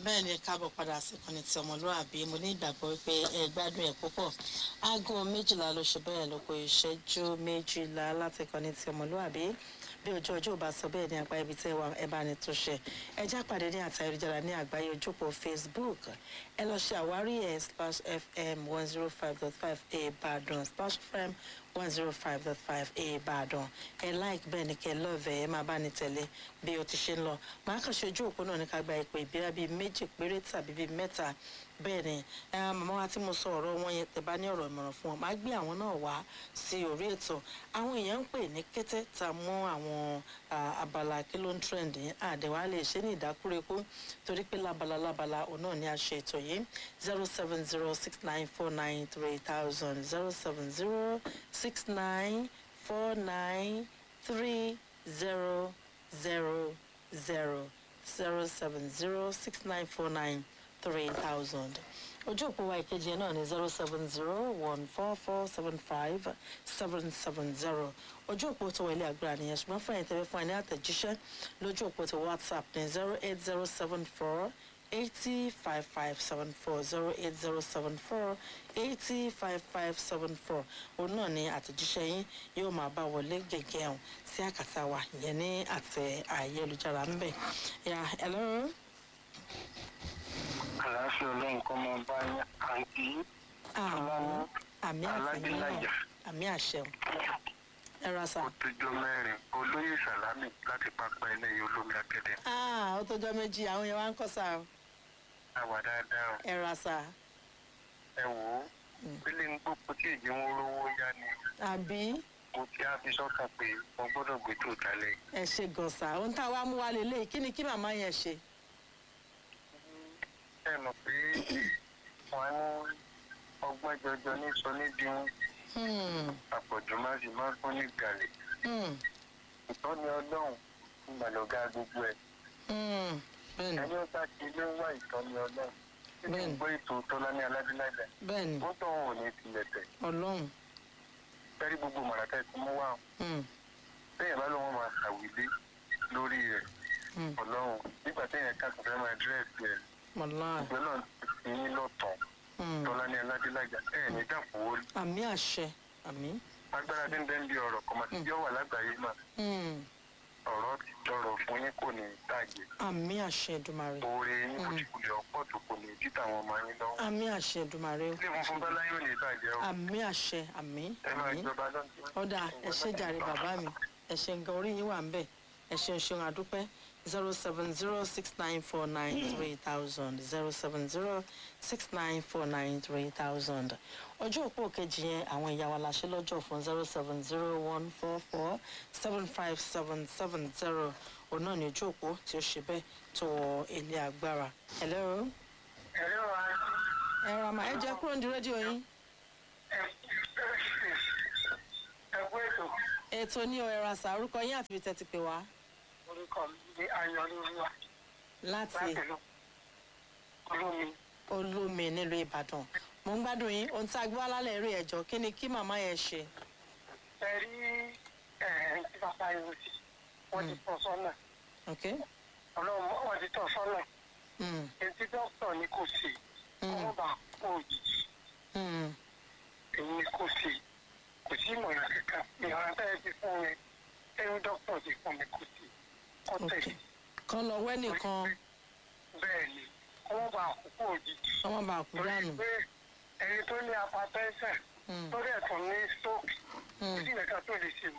bẹ́ẹ̀ ni káàbọ̀ padà sí ìkànnì tí ọmọlúwàbí mo ní ìgbàgbọ́ wípé ẹ gbádùn ẹ̀ púpọ̀ aago 12 ló ṣe bẹ́ẹ̀ ló kó ìṣẹ́jú 12 láti ìkànnì tí ọmọlúwàbí bí ojú ọjọ́ ò bá sọ bẹ́ẹ̀ ní apá ibi tí ẹ bá ní tó ṣe ẹ já pàdé ní àtà ayélujára ní àgbáyé ojúpọ̀ Facebook ẹ lọ ṣe àwárí ẹ̀ /FM 105.5 Ìbàdàn /FM 105.5 Ìbàdàn ẹ like bẹ́ẹ̀ ni kẹ́ lọ́ọ̀vẹ̀ ẹ máa bá ní tẹ̀lé bí o ti ṣe ń lọ máa kàn ṣe ojú òpó náà ní ká gba ìpè ìbíra bíi méjì péré tàbí bíi mẹ́ta bẹ́ẹ̀ ni màmá wa tí mo sọ ọ̀rọ̀ wọn yẹn tẹ́ bá ní ọ̀rọ̀ ìmọ̀ràn fún wọn máa gbé àwọn náà wá sí orí ètò àwọn èèyàn ń pè ní kété ta mú àwọn abala kí ló ń trend yẹn àdẹ̀wà lè ṣe ní ìdákúrekú torí pé lábala òun náà ni a ṣe ètò yìí 07069493000 07069493000 ojú òpó wa ìkejì náà ní 07014475770 ojú òpó tó wọlé àgbà nìyẹn ṣùgbọ́n fún ẹ̀yìn tẹ́lẹ̀ fún ẹni àtẹ̀jíṣẹ́ lójú òpó tó WhatsApp ní 08074 805574 08074 805574 òun náà ni àtẹ̀jíṣẹ́ yín yóò máa bá wọlé gẹ́gẹ́ ẹ̀hún sí àkàtà wa ìyẹn ní àtẹ ayélujára ń bẹ̀. Hello. Àlàáfíà ọlọ́run kọ́ máa bá yín àǹtí Fúlàní Aládélájà. Àmì àṣẹ. Ẹ ra sà. Ó tójọ́ mẹ́rin olóyè Sàlámì láti pápá ẹlẹ́yìn olómi akẹ́dẹ́. Ó tójọ́ méjì àwọn yẹn wá ń kọ́ sà. Àwà dáadáa o. Ẹ ra sà. Ẹ wò ó pélé ń gbópo tí èjì wọn rówó yá ni. Àbí. Mo ti á fi sọ́kàn pé mo gbọ́dọ̀ gbé tó dalẹ̀. Ẹ ṣe gan sà ohun tá a wá mú wa lélẹ̀ kí ni kí màmá yẹn ṣe. Ẹ mọ̀ pé wọ́n ní ọgbọ́n jọjọ ní sọ níbi àpọ̀jù má sì máa ń fún ní gàlè. Ìtọ́ni ọlọ́run ń gbàlọ́gá gbogbo ẹ̀. Ẹni ó bá ti lé wá ìtọ́ni ọlọ́run. Títí ń gbọ́ ètò Tọ́lání Aládélájà. Bẹ́ẹ̀ni. Ó tọ̀ wọn ò ní tilẹ̀ tẹ̀. Ọlọ́run. Fẹ́rí gbogbo màràkà ẹ̀kọ́ mú wá. Bẹ́ẹ̀ bá lóun máa ṣàwílé lórí rẹ̀. Ọlọ́run nígbà téèyàn kà fẹ́ máa dírẹ́sì ẹ̀. Ìgbẹ́ náà ti fi yín lọ́tàn. Tọ́lání Aládélájà ẹ̀ ní dàpọ̀ wọlé. Àmì àṣẹ àmì. Agbára díndín bí ọ̀rọ̀ kọ̀mọ̀tì yóò wà lágbàáyé náà. Ọ̀rọ̀ ti tọrọ fún yín kò ní tàgé. Àmì àṣẹ Èdùmàrè. Oore yín kò ti kulẹ̀ ọ̀pọ̀ tó kò ní títà àwọn ọmọ yín lọ́wọ́. Àmì àṣẹ Èdùmàrè. Ilé funfun bá láyé ò ní bàjẹ́ o. Àmì àṣẹ àmì. Ẹ máa jọba lọ́dún. Ọ̀dà ẹ ṣé jàre bàbá mi ẹ ṣé nǹkan orí yín wà ń bẹ̀ ẹ ṣeun ṣeun àdúpẹ́ 07069493000 07069493000 ọjọ́ òpó kejì yẹn àwọn ìyá wa la ṣe lọ́jọ́ fún 07014475770 òun náà ní ojú òpó tí ó ṣe bẹ́ẹ̀ tó wọ ilé agbára. Hello. Hello. Ẹ ra ma ẹ jẹ́ kúrò ní rédíò yín. Ẹ kú ètò. Ètò ní ọ̀rẹ́ rasa orúkọ yín àti ìtẹ́ ti pè wá. Orúkọ mi ni Ayọ̀lúwa. Láti Olómi nílùú Ìbàdàn. Mo ń gbádùn yín ohun tí a gbé wá lálẹ́ rí ẹ̀jọ́ kí ni kí màmá yẹn ṣe. Ẹ rí tí bàbá yẹn sí wọ́n ti tọ́ sọ́nà. Ọlọ́run wọ́n ti tọ́ sọ́nà. Etí dókítà ni kò sí. Ọmọ bá kó òjijì. Èyí ni kò sí. Kò sí ìmọ̀ràn kankan. Ìmọ̀ràn tẹ́lẹ̀ ti fún mi. Ẹ̀rù dókítà ti fún mi kò sí. Kọ́tẹ̀lì. Kan lọ wẹ́ nìkan. Bẹ́ẹ̀ ni ọmọ bá àkókò òjijì. Ọmọ bá kú dànù. Ẹni tó ní apatẹ́sẹ̀ tó dẹ̀ tún ní stroke kò sí ìrẹ̀ka tó lè ṣe o.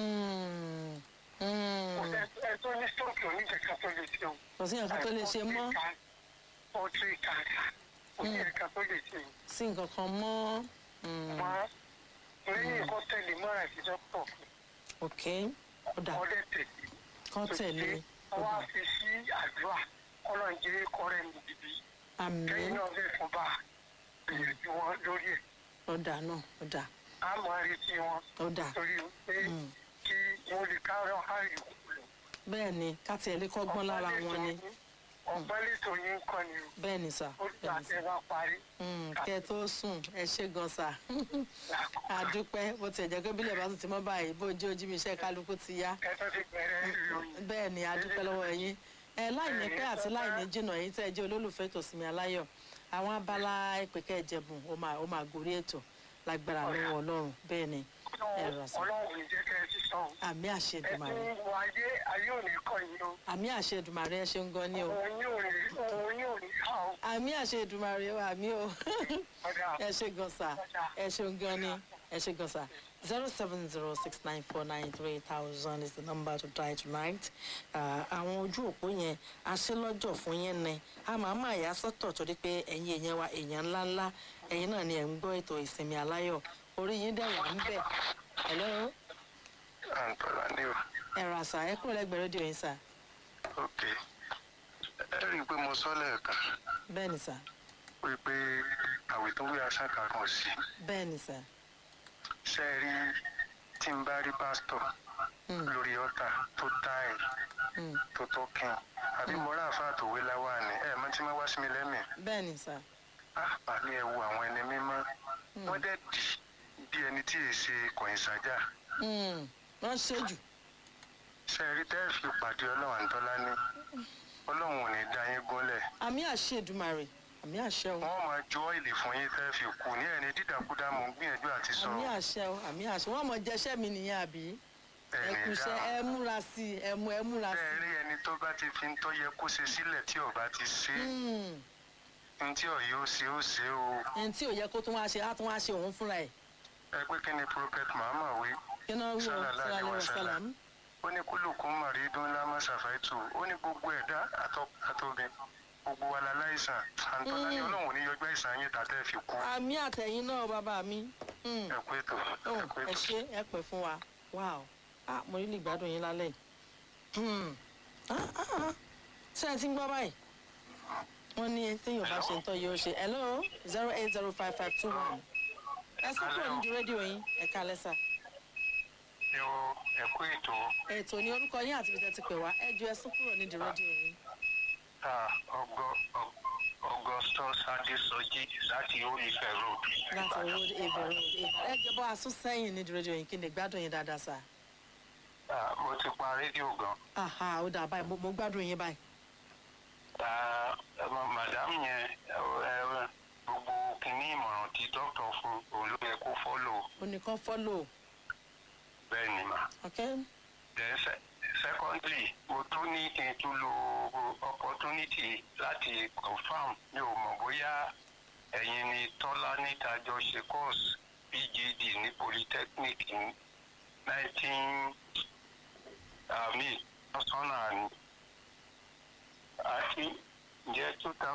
Ẹni tó ní stroke ò ní ìrẹ̀ka tó lè ṣe o. Kò sí ìrẹ̀ka tó lè ṣe mọ́. Pọ́tírì kàkà kò sí ìrẹ̀ka tó lè ṣe o. Sí nǹkan kan mọ́. Mọ́ lẹ́yìn nǹkan tẹ̀lé mọ́ra sí dókítà fún. Ok ó dà Ọdẹ tẹ̀lé. kán tẹ̀lé. Wọ́n á fi sí àdúrà kọ́lọ̀ ń jẹ́ kọ́rẹ́ ní ibi. Àmín. Kẹ́yìn náà lè fún bá gbìyànjú wọn lórí ẹ̀. Ó dà náà ó dà. A máa retí wọn. Ó dà. Torí pé kí wọ́n lè kárọ̀ àárín òkú lọ. Bẹ́ẹ̀ ni ká tiẹ̀ lè kọ́gbọ́n lára wọn ni. Ọ̀gbọ́n lẹ́tọ̀ yín kọ́ ni o. Bẹ́ẹ̀ ni sà. Ó gbà tẹ́ bá parí. Kẹ́ tó sùn ẹ ṣé gan sà. Àdúpẹ́ bó tiẹ̀ jẹ́ pé bílẹ̀ bá tún ti mọ́ báyìí bó ojú mi iṣẹ́ kálukú ti yá. Ẹ tó ti bẹ̀rẹ̀ ìròyìn. Bẹ́ẹ̀ ni àdúpẹ́ lọ́wọ́ yín láìní pẹ́ àti láìní jìnnà èyí tẹ́ ẹ jẹ́ olólùfẹ́ tòsínmi aláyọ̀ àwọn abala ìpèkẹ́ ìjẹ̀bùn ó máa gòrí ètò lágbára lọ́wọ́ ọlọ́run bẹ́ẹ̀ ni ọlọ́run jẹ́ kẹ́ ẹ ti sọ. àmì àṣẹ Èdùmàrè. ẹ̀sìn ìwà ayé ò ní kọ́ yín o. àmì àṣẹ Èdùmàrè ẹ ṣeun gan ni o. òun yóò ní ká o. àmì àṣẹ Èdùmàrè o àmì o. ẹ ṣe gan sa ẹ ṣeun gan ni ẹ ṣe gan sa. 07069493000 is the number to try tonight. àwọn ojú òpó yẹn aṣẹ́lọ́jọ̀ fún yẹn ni a máa yà sọ́tọ̀ torí pé ẹ̀yin èèyàn wa èèyàn ńláńlá ẹ̀yin náà ni ẹ̀ ń gbọ́ ètò ìsinmi aláyọ̀ orí yín dẹ̀wọ̀ ń bẹ̀. hello. àǹtọ́lá ni o. ẹ̀rọ àṣà ẹ kúrò lẹ́gbẹ̀ẹ́ rédíò yín sà. ok ẹ rí i pé mo sọ lẹ́ẹ̀kan. bẹ́ẹ̀ ni sà. wípé àwẹ̀ tó wí aṣáka kan sí. bẹ́ẹ̀ ni sà. ṣé ẹ rí tí n bá rí pásítọ̀ lórí ọ̀tà tó táì tó tọ́kìn àbí mo rà àfáà tó wé láwà ni ẹ mọ tí wọ́n wá sí mi lẹ́mìí. bẹ́ẹ̀ ni sà. àní ẹ wo àwọn ẹni mímọ́ wọ́n dẹ̀ dì bí ẹni tí èè ṣe kọ̀yìn sájà. wọ́n ṣe jù. ṣé ẹ rí tẹ́ fi pàdé ọlọ́run àǹtọ́lá ní ọlọ́run ò ní dá yín gúnlẹ̀. àmì àṣẹ Èdùmàrè àmì àṣẹ o. wọ́n máa jó ìlì fún yín tẹ́ fi kú ní ẹni dídàkúdà mò ń gbìyànjú àti sọ. àmì àṣẹ o àmì àṣẹ wọ́n mọ̀ jẹ́ṣẹ́ mi nìyẹn àbí. ẹkùnṣẹ́ ẹ múra sí i ẹ múra sí i. bẹ́ẹ̀ rí ẹni tó bá ti fi ń tọ́ yẹ kó ṣe sílẹ̀ tí ò bá ti ṣe ní tí ò yóò ṣe ó ṣe o. ẹni tí ò yẹ kó tún wá ṣe á tún wá ṣe òun fúnra ẹ̀. ẹ pé kí ni prophet Muhammad wí. kí náà wí o sálálẹ́ wa sálám. ó ní kúlùkùn màrídùn lámà ṣàfàìtù ó ní gbogbo ẹ̀dá àtọ́bẹ̀ gbogbo wa la láìsàn àǹtọ́lá ní ọlọ́run ní yọgbẹ́ ìsàn yín tàtẹ́ fi kú. àmì àtẹ̀yìn náà bàbá mi. ẹ pé tó ẹ ṣe ẹ pẹ́ fún wa wow mo rí lè gbádùn yín lálẹ́ ṣé ẹ ti ń gbọ́ báyìí wọ́n ní téèyàn bá ṣe ń tọ́ yóò ṣe hello 0805521 ẹ sọ kúrò nídìí rédíò yín ẹ kálẹ́ sà. ẹ kú ètò. ètò ní orúkọ yín àti ibi tẹ́ ti pè wá ẹ jọ̀ọ́ ẹ sọ kúrò nídìí rédíò yín. Augustus Adesoji láti Olífẹ̀ road. láti Old Ife road ẹ jọ̀bọ́ àsún sẹ́yìn nídìí rédíò yín kí ni gbádùn yín dáadáa sà. mo ti pa rédíò gan. ó dà báyìí mo gbádùn yín báyìí. madam yẹn gbogbo kìíní ìmọ̀ràn tí dókítà fún òun ló yẹ kó fọ́lò. ó ní kán fọ́lò. bẹ́ẹ̀ ni mà. okay. then secondly mo tún ní kí n tún lo opportunity láti confam mi ò mọ̀ bóyá ẹ̀yin ni tọ́lá níta jọ ṣe course PGD ní polytechnic ní 2000 àti jẹ́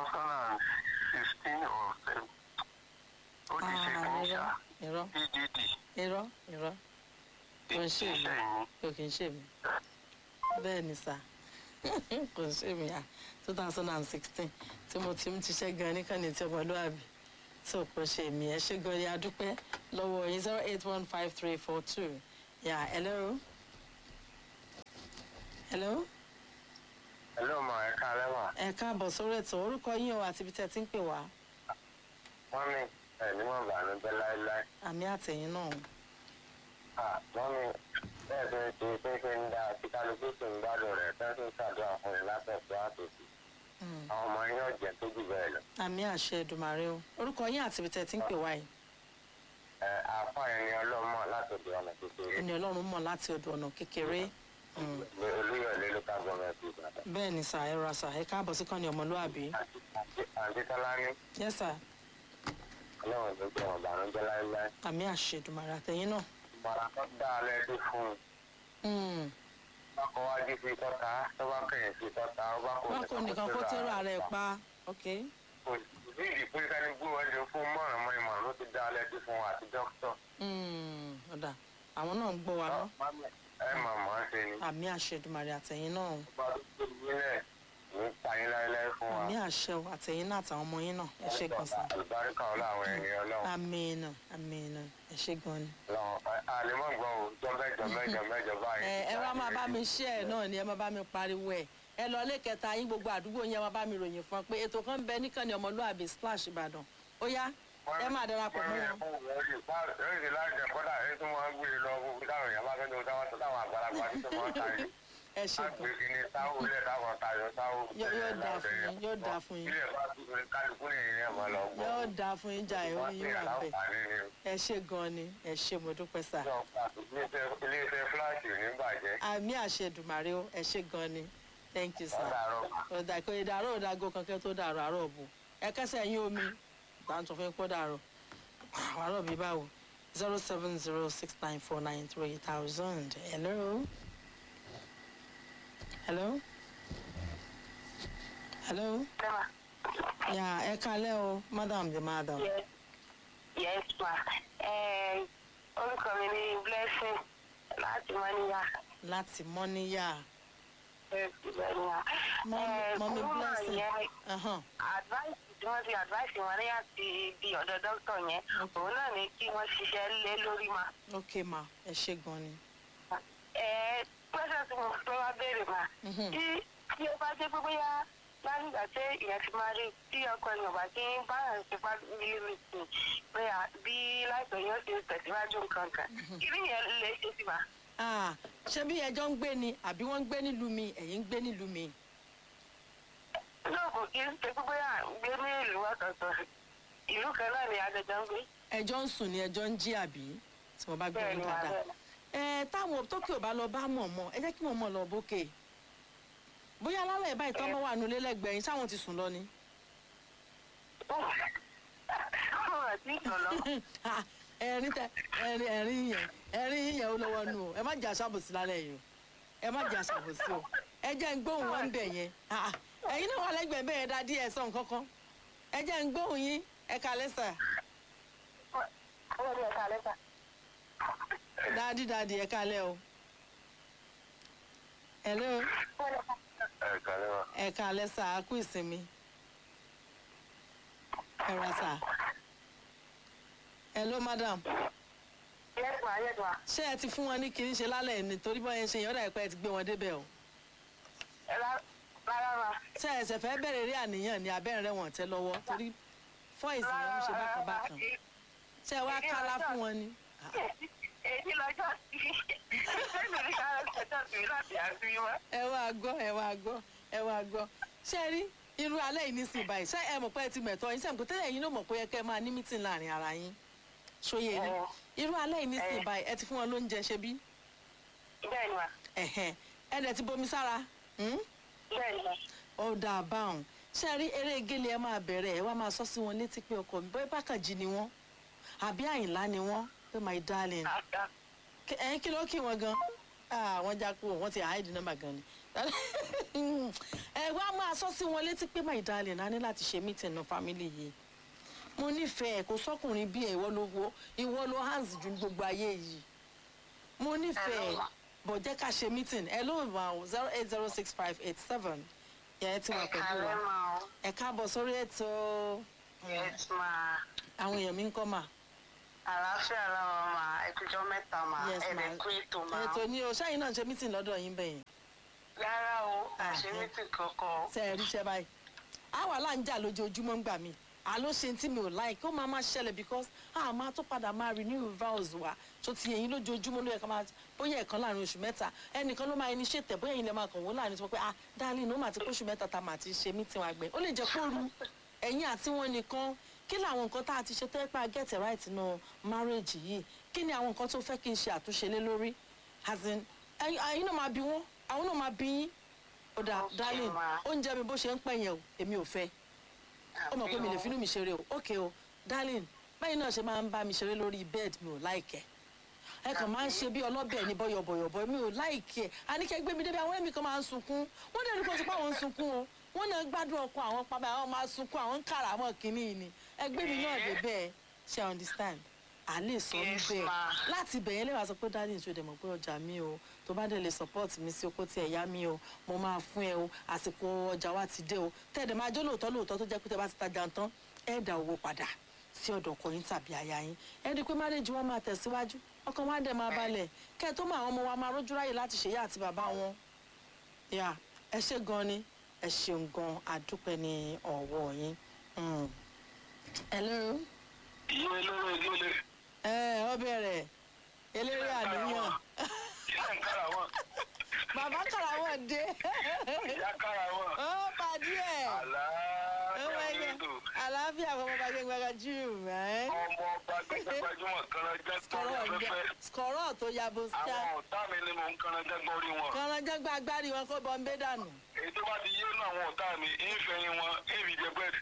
2016 or 7 ó ti ṣe kí n ṣá PGD. irọ́ kò ń ṣe mí kò kì í ṣe mí bẹ́ẹ̀ ni sà kò ń ṣe mí 2016 tí mo ti ń ṣiṣẹ́ gan níkànnì tí ọmọlúwàbí tí ò pọ̀ ṣe mí ẹ ṣe gan ni adúpẹ́ lọ́wọ́ yín 0815342 yà hello. hello. hello ma ẹ káalẹ́ mà. ẹ káàbọ̀ sórí ètò orúkọ yín o àti ibi tẹ́ ti ń pè wá. wọ́n ní níwọ̀n bànújẹ́ láéláé. àmì àtẹ̀yìn náà. wọ́n ní bẹ́ẹ̀ tó ń ṣe pé ń dá tí kálukú sì ń gbádùn rẹ̀ tó ń ṣàdúrà fún yín látọ̀tọ̀ àtòsí. àwọn ọmọ yín ọ̀jẹ̀ tó jù bẹ́ẹ̀ lọ. àmì àṣẹ Èdùmàrè o orúkọ yín àti ibi tẹ́ ti ń pè wá yìí. àfa ẹni ọlọ́run mọ̀ láti ọ̀dọ̀ ọ̀nà kékeré. ẹni ọlọ́run mọ̀ láti ọ̀dọ̀ ọ̀nà kékeré. olúyọ̀lé local government Ìbàdàn. bẹ́ẹ̀ ni sà ẹ ra sà ẹ káàbọ̀ sí kànnì ọmọlúwàbí. àǹtí tọ́lá ní. yes sir. ọlọ́run tó jẹ́ ọ̀bànújẹ́ láéláé. àmì àṣẹ Èdùmàrè àtẹ̀yìn náà. ìmọ̀ràn tó dá a lẹ́dí fún un. bákan wájú fi kọ́ta tó bá kẹ̀yìn fi kọ́ta ó bá kó nìkan kó tẹ́rọ rẹ̀ pa ok. kò sí ìdí pé ká ní gbówọ́dé fún mọ̀ràn mọ́ ìmọ̀ràn ló ti dá a lẹ́dí fún wa àti dókítà. ọ̀dà àwọn náà ń gbọ́ wa náà. ẹ mà mọ́ ṣe ni. àmì àṣẹ Èdùmàrè àtẹ̀yìn náà. bá a tó nílẹ̀ ní pààyàn láéláé fún wa. àmì àṣẹ àtẹ̀yìn náà àtàwọn ọmọ yín náà ẹ ṣé gan sa. àlùbáríkà ọlọ́ àwọn ènìyàn ọlọ́run. àmín ẹ ṣé gan ni. àlèmọ́ gbọ́ ò jọ mẹ́jọ báyìí. ẹ wá máa bá mi ṣe ẹ náà ni ẹ máa bá mi pariwo ẹ ẹ lọ ilé kẹta yín gbogbo àdúgbò yẹn máa bá mi ròyìn fún ọ pé ètò kan bẹ níkànnì ọmọlúwàbí Splash Ìbàdàn ó yá ẹ máa darapọ̀ mọ́ wọn. ẹ ṣe gan. àgbègbè ni táwọn ilé táwọn tayọ táwọn. yóò dáa fún yín yóò dáa fún yín. ilé bá tún kálukú lè yẹn mọ́ lọ gbọ́. yóò dáa fún yín jà ẹ̀ ó ní yín wà bẹ́ẹ̀. ẹ ṣe gan ni ẹ ṣe mo dúpẹ́ sà. ilé-iṣẹ́ fúláàtì ò ní bàjẹ́. àmì àṣẹdùmàrè o ẹ ṣe gan ni thank you sir. ọ̀dà kò ìdàrọ̀ òdàgò kankan tó dàrọ̀ àárọ̀ bù ẹ kẹsẹ̀ yín omi ìtàǹtọ̀ fún pọ́ dàrọ̀ àárọ̀ bíi báwo 07069493000. hello. hello. hello. yeah ẹ kalẹ́ o madam the madam. yes ma orúkọ mi ni blessing láti mọ́níyà. láti mọ́níyà. mọ́mí blessing. advice tí wọ́n ti advice wọn ní àti di ọ̀dọ̀ dókítà yẹn òun náà ní kí wọ́n ṣiṣẹ́ lé lórí ma. ok ma ẹ ṣe gan ni. pẹ́sẹ̀ tí mo fẹ́ wá béèrè ma tí ó bá jẹ́ pé bóyá láti ìgbà tí ìyẹn ti máa rí tí ọkọ èèyàn bá kí ń báyọ̀ ṣe bá mílímìtì bóyá bí láìpẹ́ yóò ṣe tẹ̀síwájú nǹkan kan kí ni ìyẹn lè ṣe sí ma. ṣé bí ẹjọ́ ń gbé ni àbí wọ́n ń gbé nílùú mi ẹ̀yin ń gbé nílùú mi. náà kò kí ń ṣe pé bóyá gbé ní ìlú ọ̀tọ̀ọ̀tọ̀ ìlú kan náà ni àjọjọ ń gbé. ẹjọ́ ń sùn ni ẹjọ́ ń jí àbí tí mo bá gbé wọn dáadáa. táwọn tókè ò bá lọ bá mọ̀ mọ́ ẹ jẹ́ kí wọ́n mọ̀ lọ bókè bóyá alálẹ̀ ìbá ìtọ́mọ́ wà nulẹ̀ lẹ́gbẹ̀ẹ́ yín sáwọn ti sùn lọ ni. ẹ̀rín yẹn ó lọ́wọ́ nù o ẹ má jà ṣàbòsí lálẹ́ yìí o ẹ má jà ṣàbòsí o ẹ jẹ́ ń gbóhùn wọn bẹ̀ yẹn ẹ̀yin náà wà lẹ́gbẹ̀ẹ́ bẹ́ẹ̀ dá díẹ̀ sọ̀ nǹkankan ẹ jẹ́ ń gbóhùn yín ẹ kalẹ́ sà. dádì ẹ kalẹ́ o. hello. ẹ kalẹ́ sà á kú ìsinmi. ẹ ra sà. hello madam. ṣé ẹ ti fún wọn ní kí n ṣe lálẹ́ nítorí bọ́ yẹn ṣe yọ̀ọ́dà ẹ̀pẹ́ ti gbé wọn débẹ̀ o. ṣé ẹsẹ̀ fẹ́ bẹ̀rẹ̀ rí àníyàn ní abẹ́rẹ́ wọn tẹ́ lọ́wọ́ torí fọ́ìsì yẹn ń ṣe bákan bákan. ṣé ẹ wá kálá fún wọn ni. èyí lọ́jọ́ sí ẹ̀mí ká ṣẹjọ́ sí láti àgbéwá. ẹ wá gbọ́ ṣé ẹ rí irú alẹ́ yìí nísìnyí báyìí ṣé ẹ mọ̀ pé ẹ ti mẹ̀tọ́ yín sẹ́yìn kò tẹ́lẹ̀ yín ló mọ̀ pé ẹ kẹ́ máa ní mítìn láàrin ara yín ṣóyè rí irú alẹ́ yìí nísìnyí báyìí ẹ ti fún wọn lóúnjẹ ṣe bí. bẹ́ẹ̀ni wa. ẹ dẹ̀ ti bomi sára. bẹ́ẹ̀ni wa. ó dáa báwọn ṣé ẹ rí eré gélé ẹ máa bẹ̀rẹ̀ ẹ wá máa sọ sí wọn létí pé ọkọ mi bóyá bákàjì ni wọ́n àbí àyìnlá ni wọ́n pé my darling ẹ̀yin kí ló kí wọn gan wọ́n já kú wọ́n ti hide number gan ni ẹ wá máa sọ sí wọn létí pé my darling a ní láti ṣe meeting náà family yìí mo nífẹ̀ẹ́ kò sọ́kùnrin bí ẹ̀ ìwọ ló hands ju gbogbo ayé yìí mo nífẹ̀ẹ́ bọ̀ jẹ́ ká ṣe meeting ẹ ló wà 0806587 yẹ ẹ ti wà pẹ̀lú wa ẹ káàbọ̀ sórí ètò àwọn èèyàn mi ń kọ́ mà. àlàáfíà làwọn máa ẹkùjọ mẹ́ta máa ẹ̀rẹ̀ kú ètò máa. ètò ni o ṣáà náà ṣe meeting lọ́dọ̀ yín bẹ́yìn. rárá o àṣẹ meeting kankan. ṣe é ríṣẹ́ báyìí àwa là ń jà lójoojúmọ́ ń gbà mí àló ṣe tí mi ò like ó máa ṣẹlẹ̀ because máa tó padà máa renew vows wa tó ti yẹn lójoojúmọ́ ló yẹ ká máa bóyá ẹ̀kan láàrin oṣù mẹ́ta ẹnìkan ló máa initiate bóyá ẹ̀yin lè máa kàn wọ́n láàrin tó pé darling ó máa ti kóṣù mẹ́ta tá máa ti ṣe meeting wa gbẹ ó lè jẹ́ kóru ẹ̀yin àti wọn nìkan kí ni àwọn nǹkan tá a ti ṣe tẹ́ pé a get it right nínú marriage yìí kí ni àwọn nǹkan tó fẹ́ kí n ṣe àtúnṣe lé lórí as in ẹ̀yin náà máa bí wọn àwọn náà máa bí yín ó dà darling oúnjẹ mi bó ṣe ń pẹ̀yẹ̀ o èmi ò fẹ́ ó mọ̀ pé mi lè finú mi ṣeré o ok o darling báyìí náà ṣe máa ń bá mi ṣeré lórí bed mi ò láìkẹ́ ẹ kàn máa ń ṣe bí ọlọ́bẹ̀ ní bọ́yọ̀bọ̀yọ̀bọ̀ mi ò láìkẹ́ àníkẹ́ gbé mi débi àwọn ẹ̀mí kan máa ń sunkún wọ́n dẹ̀ ní kó ti pa àwọn ń sunkún o wọ́n náà gbádùn ọkọ àwọn pàbẹ àwọn máa sunkún àwọn ń kàrà àwọn kìíní ni ẹgbẹ́ mi náà dé bẹ́ẹ̀ ṣe understand à lè sọ bẹ́ẹ̀ láti bẹ̀yẹn lè wá sọ pé darling ṣe dẹ̀ mọ̀ pé ọjà mi o tó bá dẹ̀ lè support mi sí oko tí ẹ̀ yá mi o mo máa fún ẹ o àsìkò ọjà wa ti dé o tẹ̀dẹ̀ máa jó lóòótọ́ tó jẹ́ pé tẹ bá ti tajà tán ẹ̀ dá owó padà sí ọ̀dọ̀ ọkọ yín tàbí aya yín ẹ̀ rí i pé marriage wọn máa tẹ̀síwájú ọkàn wa dẹ̀ máa balẹ̀ kẹ́ ẹ̀ tó mọ àwọn ọmọ wa máa rójú ráyè láti ṣèyá àti bàbá wọn yà ẹ ṣé gan ni ẹ ṣeun gan adúpẹ́ ní ọwọ́ yín. hello. ìyá eléré ìdílé. ọ bẹ̀rẹ̀ eléré àníyàn. bàbá Kàràmọ́ dé. Ìyá Kàràmọ́. Ó pàdé ẹ̀. Àlàáfíà ọmọ bàbá gbẹgbẹgbẹ jù rẹ̀. Ọmọ ọba gbẹgbẹgbẹjúmọ̀ kanajẹ́ gbọ́rí afẹ́fẹ́. Skọ̀rọ̀ tó yabo sí. Àwọn ọ̀tá mi ni mò ń kanajẹ́ gbọ́rí wọn. Kanajẹ́ gbá agbárí wọn kó bọ́ ń bẹ́ dànù. Èyí tó bá ti yé nù àwọn ọ̀tá mi, ìfẹ̀yìn wọn, èmi jẹ bẹ́ẹ̀.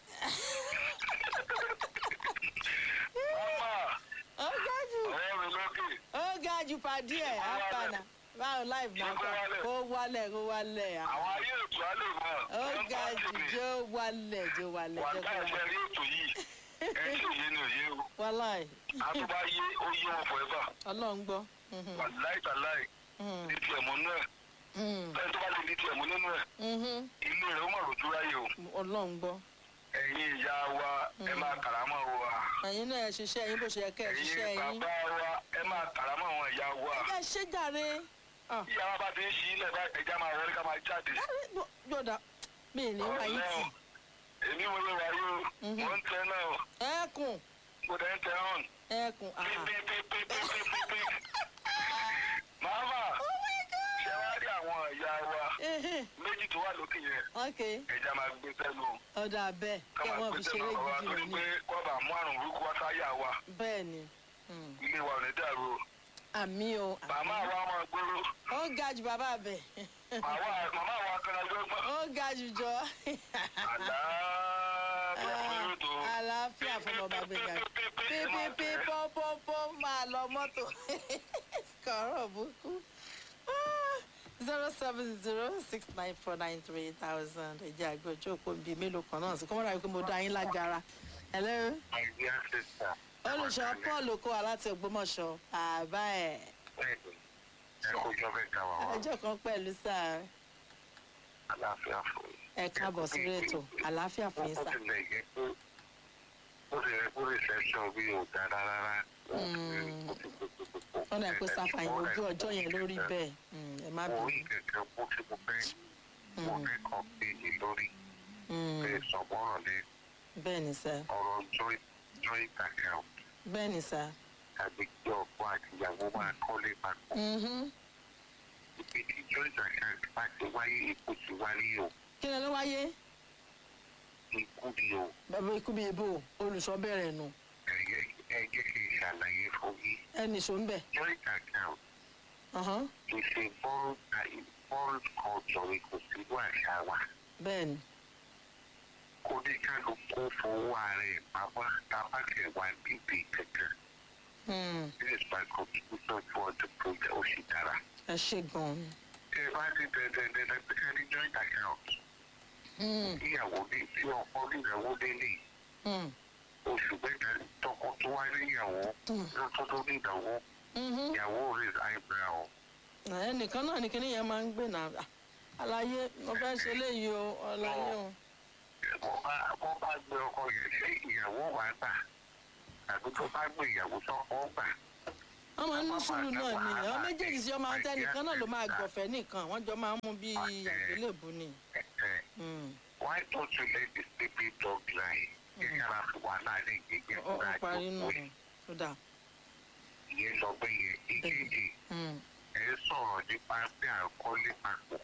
Mama. Ó ga jù. Ọ̀rẹ́ mi lókè. Ó ga jù pàdé ẹ̀ àpànà. Báwo láìpẹ́ náà kó wálẹ̀. Àwọn ayé ètò alẹ́ mọ̀. Ó ga jù jó wálẹ̀. Wà láì fẹ́ rí ètò yìí. Ẹ tí òye ni òye o. Wàláì. Àtúbà yé ó yé wọn forever. Ọlọ́run gbọ́. Wà láì tàláì. Ní tiẹ̀ mọ́ náà. Bẹ́ẹ̀ tó bá lè di tiẹ̀ mọ́ nínú ẹ̀. Ilé rẹ̀ ó mà rojú ráyè o. Ọlọ́run gbọ́. Ẹ̀yin ìyá wa ẹ máa Kàràmọ́ wa. Ẹ̀yin náà ẹ ṣiṣẹ́ yín bó ṣe yẹ kẹ́ ẹ ṣiṣẹ́ yín. Ẹ̀yin bàbá wa ẹ máa Kàràmọ́ àwọn ìyá wa. Ẹ ṣe jàre. Ìyá wa bá ti ń ṣí ilẹ̀ bá ẹja máa wọlé ká máa jáde. Yọ̀dà mi ní wáyé tì. Èmi mo lè wáyé o. Mo ń tẹ náà. Ẹkùn. Mo dẹ̀ ń tẹ hàn. Ẹkùn. Pípípípípípípí. Màmá. Ṣé wá rí àwọn ìyá wa méjì tó wà lókè yẹn? Ẹja máa gbé sẹ́nu. Ọ̀dà bẹ́ẹ̀ kí wọ́n fi ṣeré gidi lónìí. Torí pé wọ́n bá mú àrùn burúkú wá sáyà wa. Bẹ́ẹ̀ni. Ilé wa ò ní dàrú o. Àmì o. Màmá wa máa gbóró. Ó ga jù bàbá bẹ̀. Màmá wa kan lọ́jọ́ gbọ́n. Ó ga jù jọ. Àlàáfíà fún ọba gbẹ̀gà. Pípípí pọ́pọ́pọ́ máa lọ mọ́tò. Kọ̀ọ̀rọ̀ búkú. 07069493000 ẹ̀jẹ̀ àgbẹ̀jọ́ òpó bíi mélòó kan náà sí kọ́mọ́ra wípé mo dá yín lágara. Hello. Olùṣọ́ Paul Okowa láti Ògbómọ̀ṣọ́. Àbá ẹ̀. Ẹjọ́ kan pẹ̀lú sáà. Àlàáfíà fún yín. Ẹ káàbọ̀ sí rétò. Àlàáfíà fún yín sà. Ó lè kó reception bí ò dára rárá. Ọ̀nà ẹ̀kọ́ sáfàyàn ojú ọjọ́ yẹn lórí bẹ́ẹ̀. Ẹ má bínú. Orí kẹ̀kẹ́ bó ti mo fẹ́ kàn péjì lórí. Bẹ́ẹ̀ sọ̀bọ̀rọ̀ lé. Bẹ́ẹ̀ni sà. Ọ̀rọ̀ joint account. Bẹ́ẹ̀ni sà. Tàbí kí ọkọ àti ìyàwó máa kọ́lé papọ̀. Ibi tí joint account bá ti wáyé ikú ti wáyé o. Kí ni ló wáyé? Ikú ni o. Bàbá ikú bíi ibo olùṣọ́ bẹ̀rẹ̀ nù. Ẹ jẹ́ kí n ṣàlàyé fún yín. Ẹnì ṣó ń bẹ̀. Joint account. Is a borrowed culture kò sí ìlú àṣà wa. Bẹ́ẹ̀ni. Kò ní kálukú fowó ara ẹ̀ pamọ́ tábàkì wá bíbí kankan. This is my contribution toward the project ó sì dára. Ẹ ṣe gan-an. Ẹ bá ní dandan pé ká ní joint account. Ìyàwó ní tí ọkọ níyàwó délé. Oṣù mẹ́ta tọkọ tó wá níyàwó lọ́tọ́ tó ní ìdánwò. Ìyàwó raise eyebrow. Ẹnìkan náà ni kíní yẹn máa ń gbé náà. Àlàyé mo fẹ́ ṣe léyìí o, ọ̀làyé o. Wọ́n bá gbé ọkọ yẹn ṣé ìyàwó wà gbà àbí tó bá gbé ìyàwó sọ́kọ gbà. Wọ́n máa ń ní sùúrù náà ni àwọn méjèèjì sí ọmọ àwọn tẹnìkan náà ló máa gbọ̀fẹ́ nìkan wọ́n jọ máa ń mú bí àgbélébù ni. Why don't you let the sleeping dog lie? Yàrá fi wà láàrin ìgbẹ́gbẹ́ fúnra àjòkó ẹ̀. Ìyẹn lọ bẹ́ yẹn ìkejì. Ẹ sọ̀rọ̀ nípa pé à ń kọ́lé papọ̀.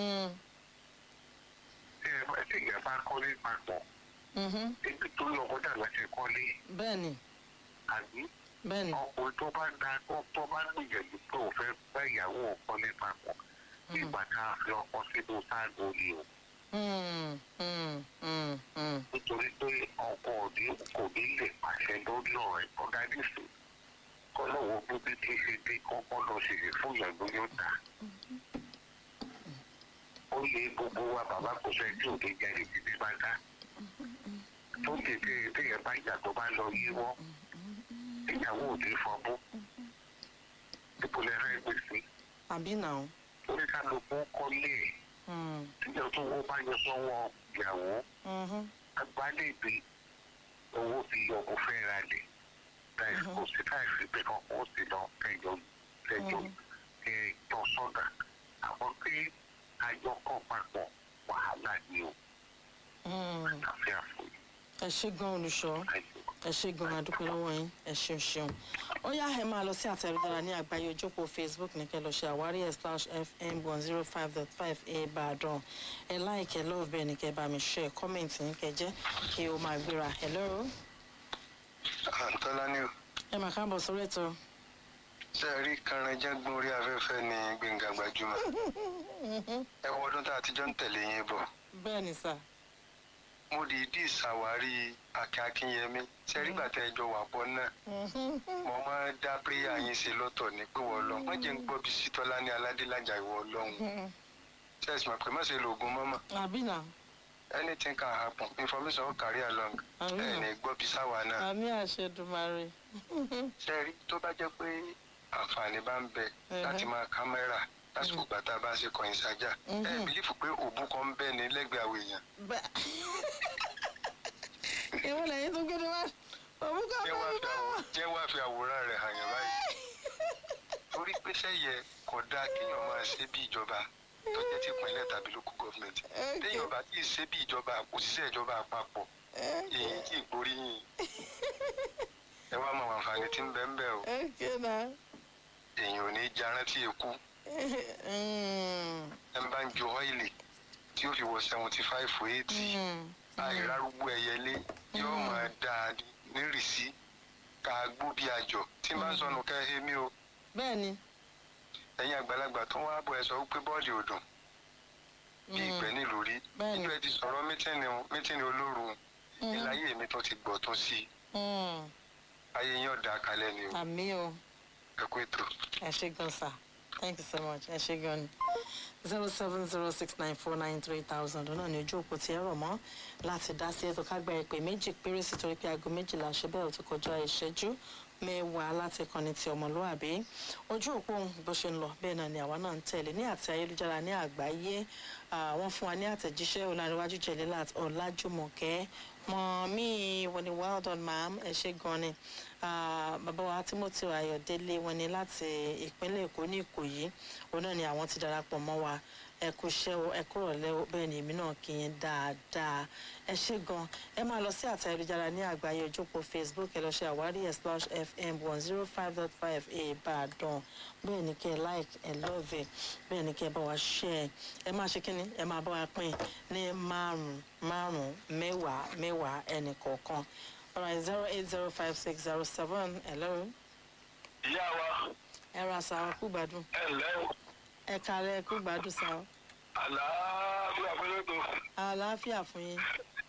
Tí ìyẹn bá kọ́lé papọ̀. Ibi tó lọ kọjá láti kọ́lé. Bẹ́ẹ̀ni. Àbí? Bẹ́ẹ̀ni. Ọkùnrin tó bá da tó bá gbìyànjú pé òun fẹ́ bá ìyàwó kọ́lé papọ̀. Ìgbà tá a fi ọkọ sínú sáàgó ni o. Nítorí pé ọkọ òní kò ní lè pàṣẹ lórí ọ̀rẹ́ ọ̀gánísì kọ́lọ́wọ́ bíbí tí ṣe dé kọ́kọ́ lọ ṣèlè fún ìyàgbọ́ yóò dà. Ó yẹ gbogbo wa bàbá kò fẹ́ tí òde jáde títí bá dá. Tó tètè téèyàn bá jà tó bá lọ yíwọ́. Ìyàwó òde fọbú. Dípò lẹ́rẹ́ gbèsè. Àbí náà. Orí kálukú kọ́lé ẹ̀. Tíjọ́ tó wọ́n bá yọ sọ́wọ́ ìyàwó. Agbálẹ̀gbẹ̀ owó fi yọ kó fẹ́ ra lẹ̀. Kò sí káìsí pé kọ́kọ́ ó sì lọ kẹjọ tọ́ sọ́dà. Àmọ́ pé àjọkọ̀ papọ̀ wàhálà ni o. Àlàáfíà fún yín. Ẹ ṣé gan olùṣọ́. ẹ ṣe gan adúpẹ́ lọ́wọ́ yín ẹ ṣeun ó yá ẹ máa lọ sí àtẹ̀jára ní àgbáyé ojókòó Facebook ní kẹ́ lọ ṣe àwárí @FM 105.5 Ìbàdàn ẹ like ẹ love bẹ́ẹ̀ ní kẹ́ bá mi share comment ní kẹ́ jẹ́ kí o máa gbéra hello. àǹtọ́lá ni o. ẹ máa káàbọ̀ sórí ètò. ṣé ẹ rí Kànrànjàgbọ́n orí afẹ́fẹ́ ní Gbénga Gbajúmọ̀ ẹ wọ ọdún tá a ti jọ ń tẹ̀lé yín bọ̀. bẹ́ẹ̀ ni sà. mo dìídì ṣàwárí Akínyẹmí sẹ́rí bàtà ẹjọ́ wà pọ̀ náà mo máa ń dá píríyà yín ṣe lọ́tọ̀ ní pé wọ́n lọ wọ́n jẹ́ ń gbọ́ bí Sítọ́lá ní Aládélájà ìwọ Ọlọ́run ṣẹ́ẹ̀sì mọ̀ pé má ṣe lògùn mọ́mọ́ àbínà. anything can happen information will carry along ẹni gbọ́ bí sáwà náà. àmì àṣẹdùmarè. sẹ́rí tó bá jẹ́ pé àǹfààní bá ń bẹ láti máa kámẹ́rà lásìkò gbàtà bá ṣe kọ̀yìn sájà ẹ bìlífù pé òbú kan ń bẹ ní lẹ́gbẹ̀ẹ́ àwọn èèyàn. ìwọ lẹ́yìn tó gbé wá òbú kan bẹ ní báwọn. jẹ́ wá fi àwòrán rẹ̀ hàn yàn báyìí torí pé sẹ́yẹ kò dáa kéèyàn máa ṣe bí ìjọba tó jẹ́ ti ìpínlẹ̀ tàbí local government téèyàn bá tí ì ṣe bí ìjọba òṣìṣẹ́ ìjọba àpapọ̀ èyí tí ì gbóríyìn ẹ wá mọ àǹfààní tí ń bẹ ń bẹ o èèyàn ò ní jarántí èkú ẹ bá ń ju ọ́ìlì tí ó fi wọ 75 or 80 àìrárúgbó ẹyẹlé yóò máa dáa nírìsí ká gbó bí àjọ tí máa ń sọnù ká ẹ mí o. bẹ́ẹ̀ni. ẹ̀yin àgbàlagbà tó wá bọ̀ ẹ sọ wípé bọ́ọ̀lì ò dùn bí ìgbẹ́ nílùú rí nínú ẹ ti sọ̀rọ̀ mítìnì olóru ìláyé mi tó ti gbọ̀ tó sí ayé yín ọ̀dà kalẹ̀ ni o. àmì o. ẹ kú ètò. ẹ ṣé gan sir thank you so much ẹ ṣé gan ni 07069493000 náà ní ojú òpó tí ẹ rọ̀ mọ́ láti dá sí ètò kágbá ìpè méjì péré sí torí pé aago méjìlá ṣe bẹ́ẹ̀ ó ti kọjá ìṣẹ́jú mẹ́wàá láti kọ́ni ti ọmọlúwàbí ojú òpó bó ṣe ń lọ bẹ́ẹ̀ náà ni àwa náà ń tẹ̀lé ní àti ayélujára ní àgbáyé wọ́n fún wa ní àtẹ̀jíṣẹ́ Ọláníwájú Jẹ̀lílát Ọlájùmọ̀kẹ́ mọ̀mí wọ́n ní well done ma'am ẹ ṣé gan ni bàbá wa Timothy Ayọ̀délé wọ́n ní láti ìpínlẹ̀ Èkó ní Ìkòyí òun náà ni àwọn ti darapọ̀ mọ́ wa ẹ kú iṣẹ́ o ẹ kúrò lẹ́wọ́ bẹ́ẹ̀ ni èmi náà kí yín dáadáa ẹ ṣé gan ẹ máa lọ sí àtẹ ayélujára ní àgbáyé ojópó Facebook ẹ lọ ṣe àwárí @FM 105.5 Ìbàdàn bẹ́ẹ̀ ni kẹ́ ẹ like ẹ love ẹ bẹ́ẹ̀ ni kẹ́ ẹ bá wa share ẹ máa ṣe kí ni ẹ máa bá wa pín ní márùn mẹ́wàá ẹnì kọ̀ọ̀kan alright 0805607 hello. ìyá wa. ẹ ra sàwọn kú gbádùn. ẹ ǹlẹ́ o. ẹ kálẹ́ kú gbádùn sáà. àlàáfíà fún yóò tó. àlàáfíà fún yín.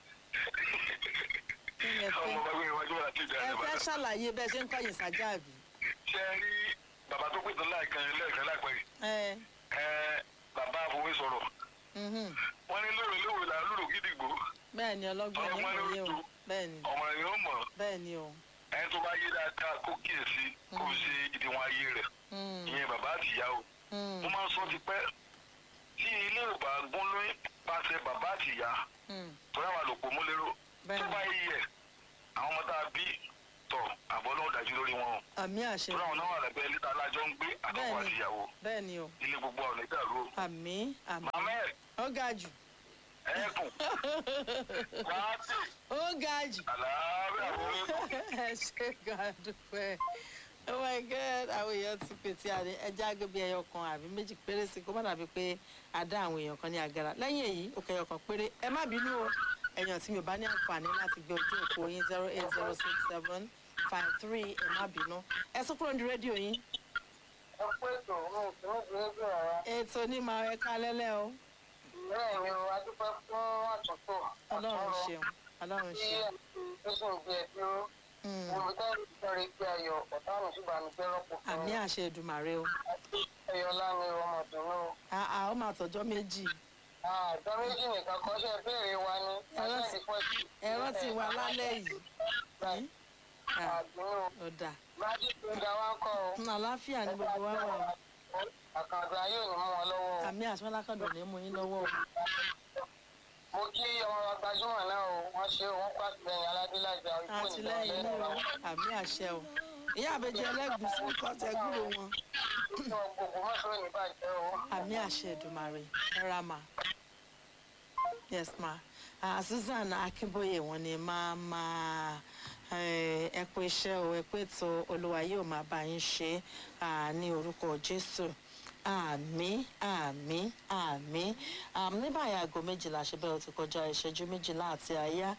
ọmọ bàbá ìwájú wa ti dàrẹ́ bàtà. ẹ fẹ́ ṣàlàyé bẹ́ẹ̀ ṣe ń kọ́yìn sájà àbí. ṣé ẹ rí bàbá tó pè tán lẹ́ẹ̀kan láìpẹ́ yìí. bàbá àfọwé sọ̀rọ̀. wọ́n ní lóòrè là lóòrò gidigbo. bẹ́ẹ̀ ni ọlọ́gbọ́n ní ìwòye o bẹ́ẹ̀ ni. ọmọ rẹ̀ yóò mọ̀. bẹ́ẹ̀ ni o. ẹni tó bá yé dáadáa kó kíyèsí kó ṣe ìdíwọ̀n ayé rẹ̀. ìyẹn bàbá àtìyá o. mo máa ń sọ ti pẹ́ tí ilé ò bá gún lóyún pàṣẹ bàbá àtìyá tó yà wà lòpọ̀ mọ́lẹ́rọ̀ tó bá yẹ àwọn ọmọ tá a bí tọ̀ àbọ̀ náà dájú lórí wọn o. àmì àṣẹ. tó náà wà lẹ́gbẹ̀ẹ́ ilé tá a lájọ ń gbé àtọkọ àtìyàwó. bẹ́ẹ̀ ni o. ilé gbogbo ọ̀nà ìdàrú o. àmì. màmá ẹ̀. ó ga jù. ẹ̀ẹ́kùn. láti. ó ga jù. àlàáfíà fún mi. ẹ ṣe gàdúpẹ́. Oh my God, àwọn èèyàn ti pè tí a ní ẹja agbègbè ẹyọ kan àbí méjì péré sí kó má dàbí pé a dá àwọn èèyàn kan ní agara lẹ́yìn èyí òkè ẹyọ kan péré ẹ má bínú o èèyàn tí mi ò bá ní àǹfààní láti gbé ojú òpó yín 0806753 ẹ má bínú ẹ sún kúrò ní rédíò yín. ẹ kú ètò òun ò sí ní rédíò rárá. ètò ní màá ẹ ká lẹ́lẹ́ o. bẹ́ẹ̀ ni o adúpẹ́ fún àtúntò. ọlọ́run ṣeun ọlọ́run ṣeun. olùdarí gbé ayọ̀ ọ̀tá mi ṣùgbọ́n mi gbé rọ́pò fún mi. àmì àṣẹ Èdùmàrè o. ẹyọlá ni ọmọ ìdùnnú. ó máa tọ́jọ́ méjì. ọjọ́ méjì nìkan kọ́ ṣe béèrè wa ní. ẹ̀rọ ti wà lálẹ́ yìí. àdúró. ó dà. májí tó da wá kọ́ o. àlàáfíà ni gbogbo wa wà. àkàndá yóò ní mú wọn lọ́wọ́ o. àmì àṣọ alákàndọ̀ ní mú yín lọ́wọ́ o. mo kí ọmọ wa gbajúmọ̀ náà o wọ́n ṣe wọ́n pàtìlẹ́yìn Aládélájà àtìlẹ́yìn ní o àmì àṣẹ o ìyá àbẹjẹ ẹlẹgùsí kọtẹ gbúrò wọn. gbogbo mọ́tò ní bàjẹ́ o. àmì àṣẹ Èdùmàrè ẹ̀rà mà Yes, ma. Susan Akínbóyè wọ́n ní máa ẹ kú iṣẹ́ o, ẹ kú ètò Olúwa yóò máa bá yín ṣe ní orúkọ Jésù. Àmín, àmín, àmín. Ní báyìí aago 12 ṣe bẹ́ẹ̀ ó ti kọjá ìṣẹ́jú 12 àti àyá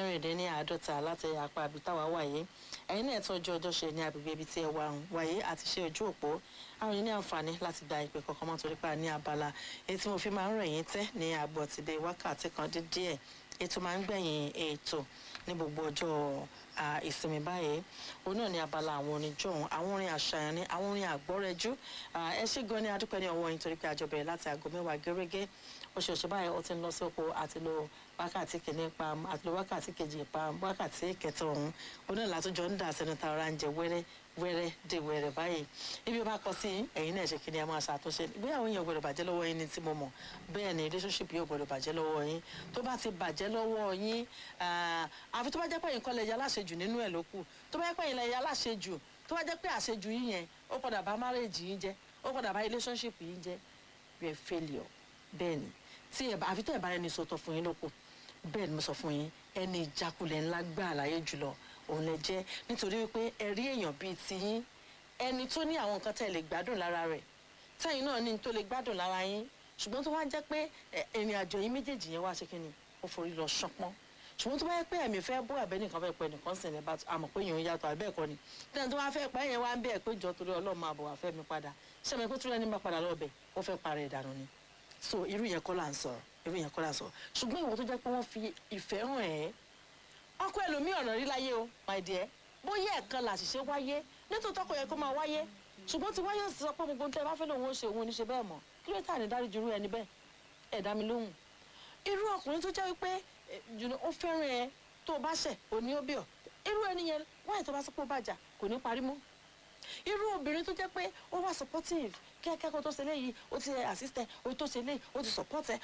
56 láti apá àbí táwa wáyé. Ẹ̀yin náà tọ́jú ọjọ́ ṣe ní agbègbè ibi tí ẹ wà wáyé àti ṣe ojú òpó. Àwọn yìí ní àǹfààní láti gba ìpè kọ̀ọ̀kan mọ́ torí pé ní abala èyí tí mo fi máa ń rẹ̀ yín tẹ́ ní àgbọ̀ ti dé wákàtí kan díẹ̀. Ètò máa ń gbẹ̀yìn ètò ní gbogbo ọjọ́ ìsinmi báyìí. Òun náà ní abala àwọn orin jọ̀hún, àwọn orin àṣàyàn ní àwọn orin àgbọ́rẹ́jú. Ẹ ṣé gan ni a dúpẹ́ ní ọwọ́ yín torí pé a jọ bẹ̀rẹ̀ láti aago 10 gẹ́gẹ́. Oṣooṣù báyìí ó ti ń lọ sí oko àti lo wákàtí kìíní pa àti lo wákàtí kejì pa wákàtí kẹta ọ̀hún. Òun náà látúnjọ ń dà sẹ́nu ta ọ̀rá ń jẹ wẹ́rẹ́ dé wẹ́rẹ́ báyìí. Ibi ó bá kọ sí ẹ̀yin náà ṣe kí ni ẹ máa ṣàtúnṣe. Ìgbéyàwó yẹn ò gbọdọ̀ bàjẹ́ lọ́wọ́ yín ní tí mo mọ̀. Bẹ́ẹ̀ ni relationship yóò gbọdọ̀ bàjẹ́ lọ́wọ́ yín. Tó bá ti bàjẹ́ lọ́wọ́ yín, àfi tó bá jẹ́ pé ẹ̀yin kọ́ lẹ ya aláṣejù nínú ẹ̀ ló kù. Tó bá jẹ́ pé ẹ̀yin lẹ ya aláṣejù, tó bá jẹ́ pé àṣejù yín yẹn ó padà bá marriage yín jẹ́, ó padà bá relationship yín jẹ́, you're a failure. Bẹ́ẹ̀ ni àfi tẹ́ ẹ̀ bá ẹni sọ̀tọ̀ fún yín ló kù. Bẹ́ẹ̀ ni mo sọ fún yín, ẹni ìjákulẹ̀ ńlá gbà láyé jùlọ òun lẹ jẹ́ nítorí wípé ẹ rí èèyàn bíi tiyín, ẹni tó ní àwọn nǹkan tẹ́ lè gbádùn lára rẹ̀, tẹ́yìn náà ní tó lè gbádùn lára yín, ṣùgbọ́n tó wá jẹ́ pé ìrìn àjò yín méjèèjì yẹn wá ṣe kí ni ó forí lọ ṣánpọ́n. Ṣùgbọ́n tó bá yẹ pé ẹ̀mí fẹ́ bó àbẹ́ nìkan fẹ́ pẹ́ nìkan sì ní bá àmọ̀ pé èèyàn yàtọ̀ àbẹ́ ẹ̀kọ́ ni tẹ́ni tó wá fẹ́ pẹ́ yẹn wá ń bẹ́ẹ̀ pé jọ torí Ọlọ́run máa bọ̀ wá fẹ́ mi padà ṣé mi pé tó lẹ́ni bá padà lọ́ọ̀bẹ̀ ó fẹ́ parẹ́ ìdànù ni. So irú yẹn kọ́ là ń sọ̀rọ̀, irú yẹn kọ́ là ń sọ̀rọ̀. Ṣùgbọ́n ìwọ tó jẹ́ pé wọ́n fi ìfẹ́ hàn ẹ́ ọkọ ẹlòmíì ọ̀nà rí láyé o my dear, bóyá ẹ̀kan làṣìṣe wáyé nítòótọ́ kò yẹ kó máa wáyé, ṣùgbọ́n tí wáyé sọ pé gbogbo tẹ́ bá fẹ́ lòun ó ṣe òun ò ní ṣe bẹ́ẹ̀ mọ́, kí ló tà ní dáríjì irú ẹni bẹ́ẹ̀? Ẹ dá mi lóhùn. Irú ọkùnrin tó jẹ́ wípé ó fẹ́ràn ẹ tó bá ṣẹ̀ òní ó bí ọ, irú ẹni yẹn wáyé tó bá sọ pé ó bàjá kò ní parí mọ́. Irú obìnrin tó jẹ́ pé ó wà supportive kẹ́kẹ́kọ̀ọ́ tó ṣe léyìí ó ti assistant ó tó ṣe léyìí ó ti support ẹ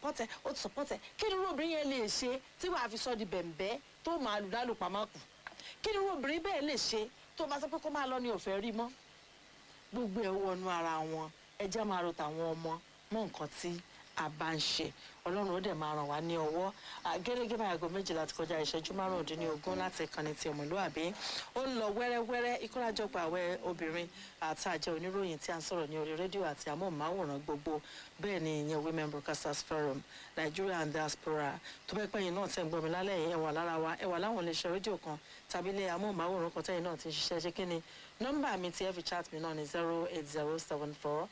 kí ni irú obìnrin yẹn lè ṣe tí wàá fi sọ di bẹ̀m̀bẹ́ tó máa lù dálù pàmákù? Kí ni irú obìnrin bẹ́ẹ̀ lè ṣe tó bá sọ pé kó máa lọ ní òfẹ́ rí mọ́? Gbogbo ẹ̀ wọnú ara wọn, ẹ jẹ́ máa ro tàwọn ọmọ mọ́ nǹkan tí a bá ń ṣe. Ọlọ́run ó dẹ̀ máa ràn wá ní ọwọ́. Gẹ́gẹ́ bá aago 12 ti kọjá ìṣẹ́jú 15 láti ìkànnì ti Ọmọlúàbí. Ó ń lọ wẹ́rẹ́wẹ́rẹ́ ìkórajọpọ̀ àwẹ̀ obìnrin àti àjọ oníròyìn tí a ń sọ̀rọ̀ ní orí rédíò àti amóhùnmáwòrán gbogbo. Bẹ́ẹ̀ ni ìyẹn Women Broadcasters Forum Nigeria and Diaspora. Tó bẹ́ẹ̀ pẹ́yìn náà tẹ̀ ń gbọ́ mi lálẹ́ yìí, ẹ wà lára wa, ẹ wà láwọn iléeṣẹ́ rédíò kan tàbí ilé amóhùnmáwòrán kan tẹ́yìn náà ti ń ṣiṣẹ́ ṣe kí ni. Nọ́mbà mi tí ẹ fi chat mi náà ni 08074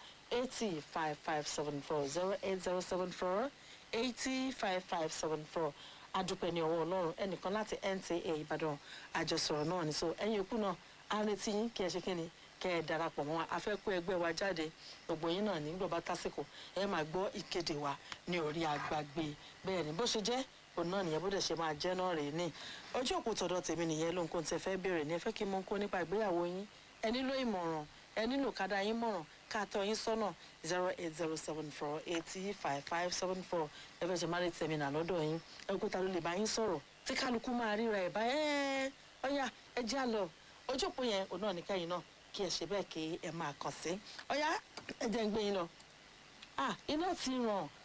805574 08074 805574. Adúpẹ́ ní ọwọ́ Ọlọ́run. Ẹnìkan láti NTA Ìbàdàn àjọsọ̀rọ̀ náà ni. So ẹ̀yin òkú náà á retí yín kí ẹ ṣe kí ni kẹ́ ẹ darapọ̀ mọ́ wa. A fẹ́ kó ẹgbẹ́ wa jáde gbogbo yín náà ní gbọ̀bá tásìkò ẹ máa gbọ́ ìkéde wa ní orí agbágbé. Bẹ́ẹ̀ ni bó ṣe jẹ́ òun náà nìyẹn bó dẹ̀ ṣe máa jẹ́ náà rèé ní ojú òpó tọ̀dọ̀ tèmi nìyẹn ló ń kó tẹ fẹ́ béèrè ní ẹ fẹ́ kí n mọ kó nípa ìgbéyàwó yín, ẹ nílò ìmọ̀ràn, ẹ nílò ká dá yín mọ̀ràn ká tọ́ yín sọ́nà 08074 805574 ẹ fẹ́ ṣe marriage seminar lọ́dọ̀ yín ẹ kó ta ló lè bá yín sọ̀rọ̀ tí kálukú máa ríra ẹ̀ bá ọ̀yà ẹ já lọ ojú òpó yẹn òun náà ní kẹ́yìn náà kí ẹ ṣe bẹ́ẹ̀ kí ẹ máa kàn sí ọ̀yà ẹ jẹ́ ń gbé yín lọ. Iná ti ràn